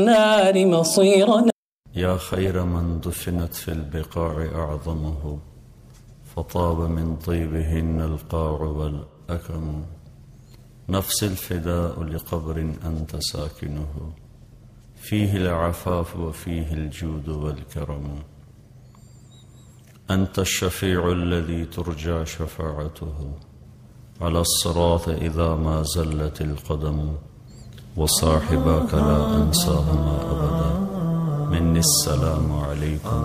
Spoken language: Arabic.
النار مصيرنا. يا خير من دفنت في البقاع أعظمه، فطاب من طيبهن القاع والأكم. نفس الفداء لقبر أنت ساكنه، فيه العفاف وفيه الجود والكرم. أنت الشفيع الذي ترجى شفاعته على الصراط إذا ما زلت القدم، وصاحباك لا أنساهما أبدا، مني السلام عليكم.